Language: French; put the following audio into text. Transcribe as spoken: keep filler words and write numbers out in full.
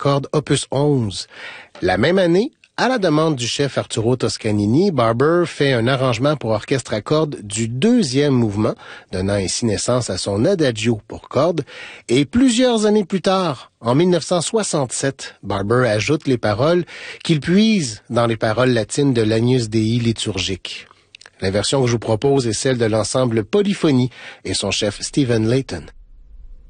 cordes opus onze. La même année, à la demande du chef Arturo Toscanini, Barber fait un arrangement pour orchestre à cordes du deuxième mouvement, donnant ainsi naissance à son Adagio pour cordes. Et plusieurs années plus tard, en mille neuf cent soixante-sept, Barber ajoute les paroles qu'il puise dans les paroles latines de l'Agnus Dei liturgique. La version que je vous propose est celle de l'ensemble Polyphonie et son chef Stephen Layton.